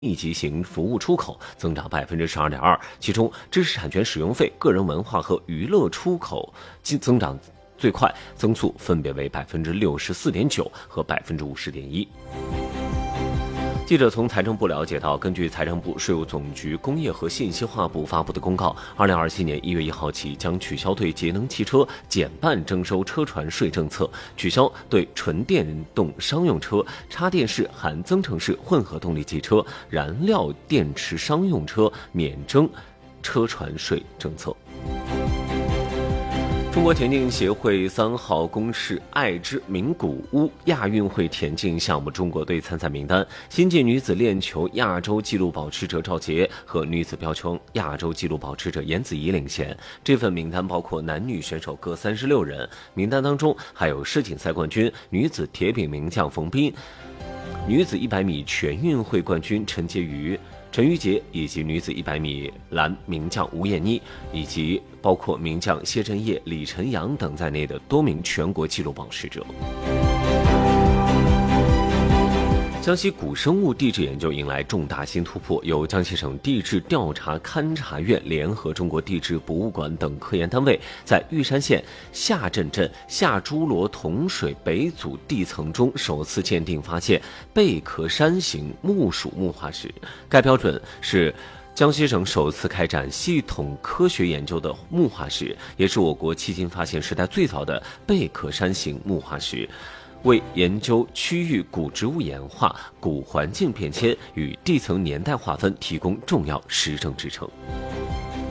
一级型服务出口增长12.2%，其中知识产权使用费、个人文化和娱乐出口增长最快，增速分别为64.9%和50.1%。记者从财政部了解到，根据财政部、税务总局、工业和信息化部发布的公告，2027年1月1号起将取消对节能汽车减半征收车船税政策，取消对纯电动商用车、插电式含增程式混合动力汽车、燃料电池商用车免征车船税政策。中国田径协会3号公示爱之名古屋亚运会田径项目中国队参赛名单，新晋女子链球亚洲纪录保持者赵洁和女子标枪亚洲纪录保持者严子怡领衔。这份名单包括男女选手各36人，名单当中还有世锦赛冠军、女子铁饼名将冯彬、女子100米全运会冠军陈玉洁，以及女子100米栏名将吴艳妮，以及包括名将谢震业、李晨阳等在内的多名全国纪录保持者。江西古生物地质研究迎来重大新突破，由江西省地质调查勘察院联合中国地质博物馆等科研单位，在玉山县下镇镇下朱罗铜水北组地层中首次鉴定发现贝壳山形木属木化石，该标准是江西省首次开展系统科学研究的木化石，也是我国迄今发现时代最早的贝壳山形木化石，为研究区域古植物演化、古环境变迁与地层年代划分提供重要实证支撑。